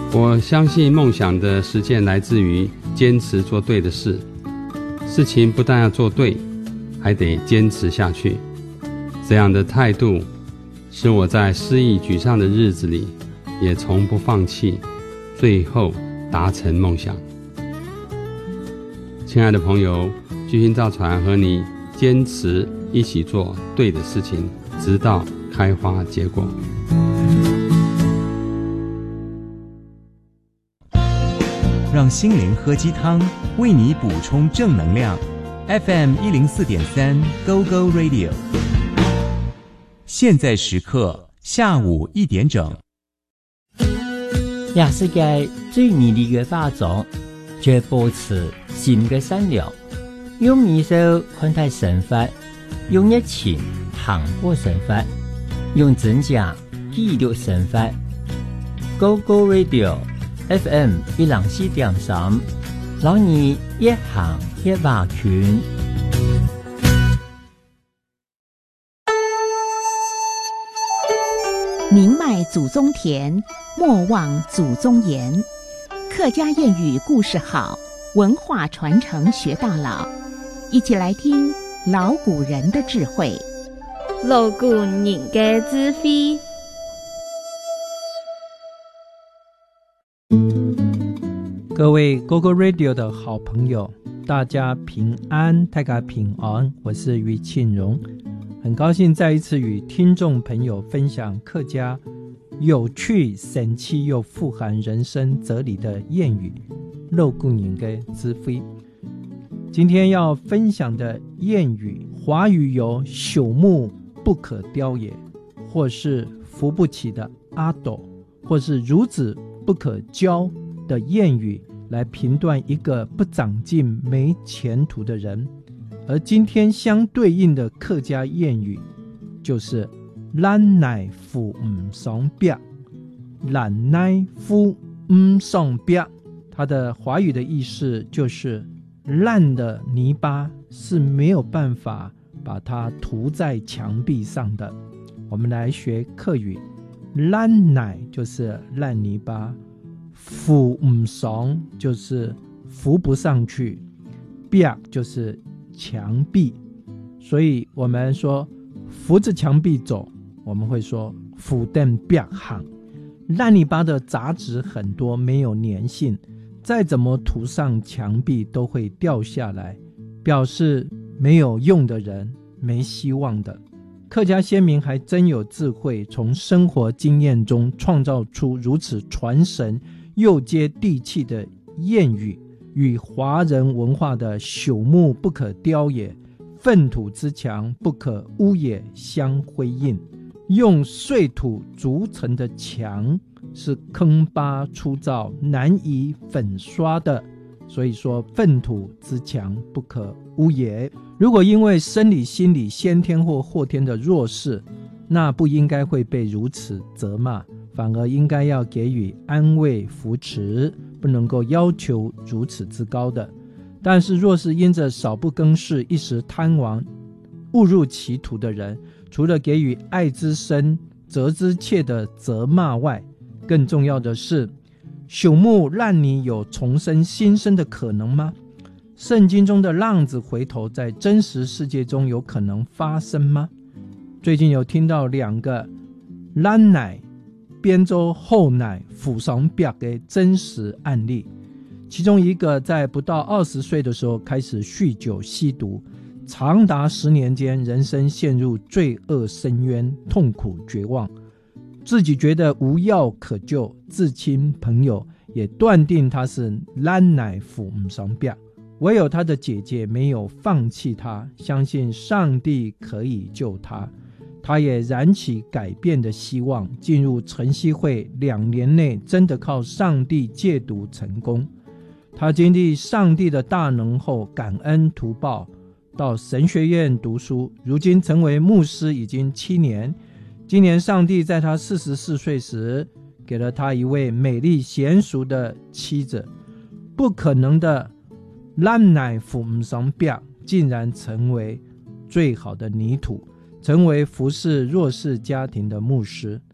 我相信梦想的实践来自于坚持做对的事，事情不但要做对，还得坚持下去。这样的态度使我在失意沮丧的日子里也从不放弃，最后达成梦想。亲爱的朋友，巨星造船和你坚持一起做对的事情，直到开花结果。 让心灵喝鸡汤，为你补充正能量。FM 104.3 Go Go Radio， 现在时刻下午1点整。 也世界最美丽的化妆，就保持心的善良，用微笑看待生活，用热情淡薄生活，用真假记录生活。Go Go Radio FM 104.3，让你一行一瓦群。 宁迈祖宗田，莫忘祖宗言。客家谚语故事好，文化传承学到老。一起来听老古人的智慧。 老古人的智慧。 各位 GoGo Radio 的好朋友，大家平安，大家平安，我是于庆荣，很高兴再一次与听众朋友分享客家有趣、神奇又富含人生哲理的谚语，老古人的智慧。今天要分享的谚语，华语有朽木不可雕也，或是扶不起的阿斗，或是孺子不可教的谚语，来评断一个不长进没前途的人。而今天相对应的客家谚语就是懒乃夫唔上壁，懒乃夫唔上壁，它的华语的意思就是烂的泥巴是没有办法把它涂在墙壁上的。我们来学客语，烂乃就是烂泥巴，扶唔上就是扶不上去，壁就是墙壁。所以我们说扶着墙壁走，我们会说扶凳壁行。烂泥巴的杂质很多，没有粘性，再怎么涂上墙壁都会掉下来，表示没有用的人，没希望的。客家先民还真有智慧，从生活经验中创造出如此传神又接地气的谚语，与华人文化的朽木不可雕也，粪土之墙不可污也相辉映。用碎土筑成的墙是坑巴粗糙，难以粉刷的，所以说粪土之墙不可污也。如果因为生理心理先天或后天的弱势，那不应该会被如此责骂，反而应该要给予安慰扶持，不能够要求如此之高的。但是若是因着少不更事，一时贪玩误入歧途的人，除了给予爱之深责之切的责骂外，更重要的是，朽木烂泥有重生新生的可能吗？圣经中的浪子回头，在真实世界中有可能发生吗？最近有听到2个烂奶编舟后奶扶上壁的真实案例，其中一个在不到20岁的时候开始酗酒吸毒，长达10年间，人生陷入罪恶深渊，痛苦绝望，自己觉得无药可救，至亲朋友也断定他是烂奶扶唔上壁，唯有他的姐姐没有放弃他，相信上帝可以救他。他也燃起改变的希望，进入晨曦会2年内真的靠上帝戒毒成功。他经历上帝的大能后，感恩图报，到神学院读书，如今成为牧师已经7年。今年上帝在他44岁时给了他一位美丽娴熟的妻子，不可能的烂奶扶唔上壁竟然成为最好的泥土，成为服侍弱势家庭的牧师。